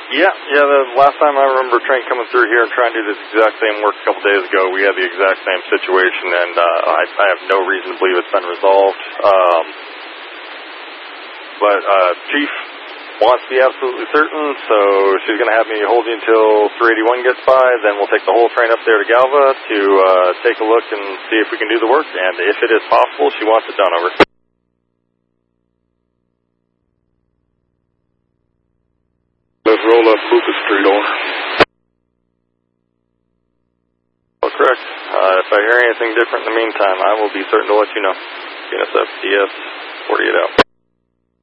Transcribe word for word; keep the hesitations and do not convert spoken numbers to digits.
Yeah, yeah, the last time I remember a train coming through here and trying to do this exact same work a couple days ago, we had the exact same situation, and uh, I, I have no reason to believe it's been resolved. Um, but uh, Chief wants to be absolutely certain, so she's going to have me hold you until three eighty-one gets by, then we'll take the whole train up there to Galva to uh, take a look and see if we can do the work, and if it is possible, she wants it done. Over. Let's roll up Lucas Street, over. Oh, correct. Uh, if I hear anything different in the meantime, I will be certain to let you know. N S F D S forty-eight out.